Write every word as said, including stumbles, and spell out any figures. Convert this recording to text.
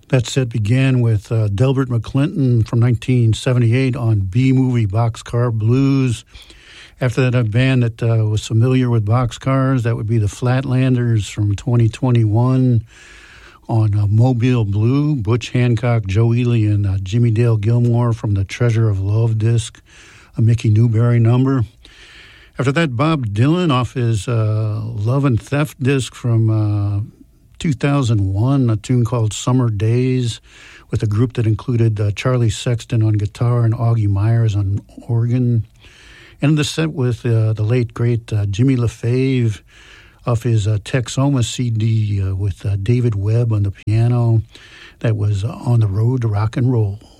That set began with uh, Delbert McClinton from nineteen seventy-eight on B-Movie Boxcar Blues. After that, a band that uh, was familiar with boxcars, that would be the Flatlanders from twenty twenty-one on uh, Mobile Blue, Butch Hancock, Joe Ely, and uh, Jimmy Dale Gilmore from the Treasure of Love disc, a Mickey Newberry number. After that, Bob Dylan off his uh, Love and Theft disc from uh, two thousand one, a tune called Summer Days, with a group that included uh, Charlie Sexton on guitar and Augie Myers on organ. And the set with uh, the late, great uh, Jimmy LaFave off his uh, Texoma C D uh, with uh, David Webb on the piano. That was uh, On the Road to Rock and Roll.